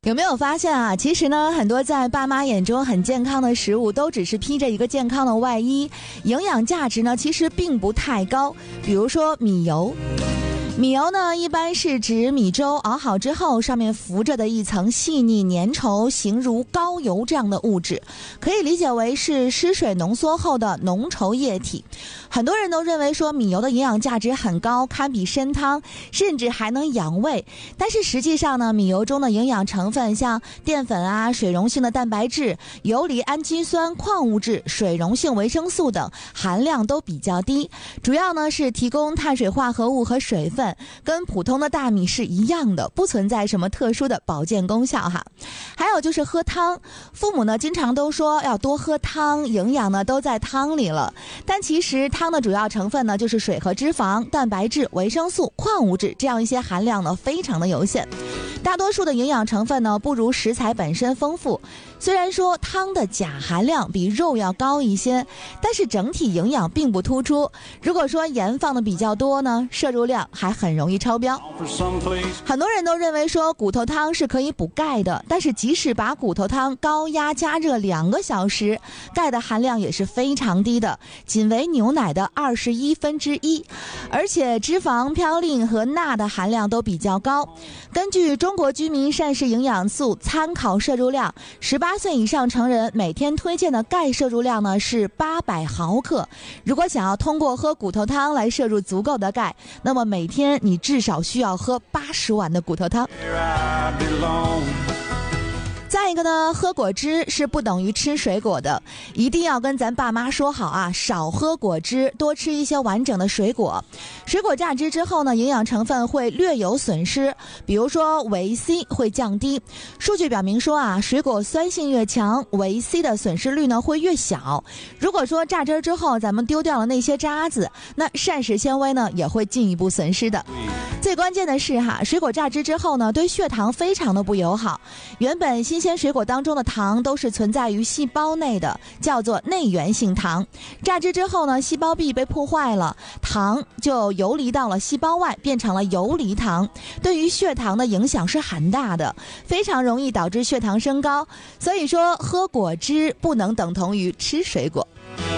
有没有发现啊？其实呢，很多在爸妈眼中很健康的食物，都只是披着一个健康的外衣，营养价值呢，其实并不太高。比如说米油。米油呢，一般是指米粥熬好之后，上面浮着的一层细腻粘稠、形如膏油这样的物质，可以理解为是失水浓缩后的浓稠液体。很多人都认为说米油的营养价值很高，堪比参汤，甚至还能养胃。但是实际上呢，米油中的营养成分像淀粉啊、水溶性的蛋白质、游离氨基酸、矿物质、水溶性维生素等含量都比较低，主要呢是提供碳水化合物和水分，跟普通的大米是一样的，不存在什么特殊的保健功效哈。还有就是喝汤，父母呢经常都说要多喝汤，营养呢都在汤里了，但其实汤的主要成分呢就是水和脂肪、蛋白质、维生素、矿物质这样一些含量呢非常的有限，大多数的营养成分呢不如食材本身丰富。虽然说汤的钾含量比肉要高一些，但是整体营养并不突出。如果说盐放的比较多呢，摄入量还很容易超标。很多人都认为说骨头汤是可以补钙的，但是即使把骨头汤高压加热2个小时，钙的含量也是非常低的，仅为牛奶的1/21，而且脂肪、嘌呤和钠的含量都比较高。根据中国居民膳食营养素参考摄入量，18岁以上成人每天推荐的钙摄入量呢是800毫克。如果想要通过喝骨头汤来摄入足够的钙，那么每天你至少需要喝80碗的骨头汤。再一个呢，喝果汁是不等于吃水果的，一定要跟咱爸妈说好啊，少喝果汁，多吃一些完整的水果。水果榨汁之后呢，营养成分会略有损失，比如说维 C 会降低。数据表明说啊，水果酸性越强，维 C 的损失率呢会越小。如果说榨汁之后咱们丢掉了那些渣子，那膳食纤维呢也会进一步损失的。最关键的是哈，水果榨汁之后呢，对血糖非常的不友好。原本新鲜水果当中的糖都是存在于细胞内的，叫做内源性糖。榨汁之后呢，细胞壁被破坏了，糖就游离到了细胞外，变成了游离糖，对于血糖的影响是很大的，非常容易导致血糖升高。所以说，喝果汁不能等同于吃水果。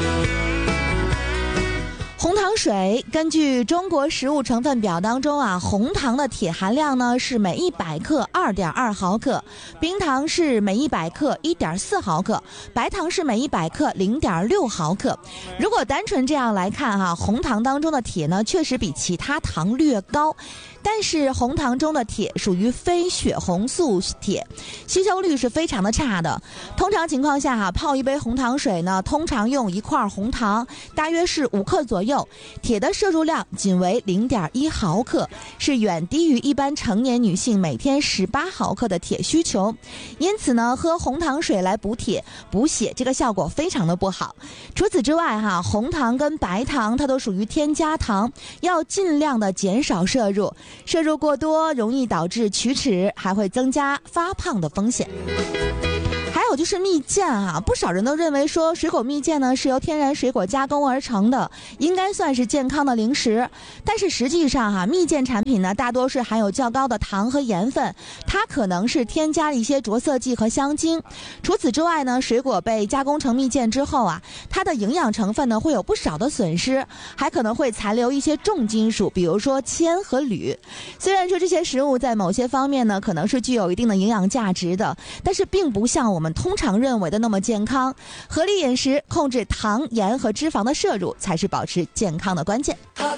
红糖水，根据中国食物成分表当中啊，红糖的铁含量呢是每100克2.2毫克，冰糖是每100克1.4毫克，白糖是每100克0.6毫克。如果单纯这样来看哈，红糖当中的铁呢确实比其他糖略高，但是红糖中的铁属于非血红素铁，吸收率是非常的差的。通常情况下哈，泡一杯红糖水呢，通常用1块红糖，大约是5克左右，铁的摄入量仅为0.1毫克，是远低于一般成年女性每天18毫克的铁需求。因此呢，喝红糖水来补铁补血，这个效果非常的不好。除此之外哈，红糖跟白糖它都属于添加糖，要尽量的减少摄入，摄入过多容易导致龋齿，还会增加发胖的风险。还有就是蜜饯啊，不少人都认为说水果蜜饯呢是由天然水果加工而成的，应该算是健康的零食。但是实际上哈，蜜饯产品呢大多是含有较高的糖和盐分，它可能是添加了一些着色剂和香精。除此之外呢，水果被加工成蜜饯之后啊，它的营养成分呢会有不少的损失，还可能会残留一些重金属，比如说铅和铝。虽然说这些食物在某些方面呢可能是具有一定的营养价值的，但是并不像我们通常认为的那么健康。合理饮食，控制糖、盐和脂肪的摄入，才是保持健康的关键。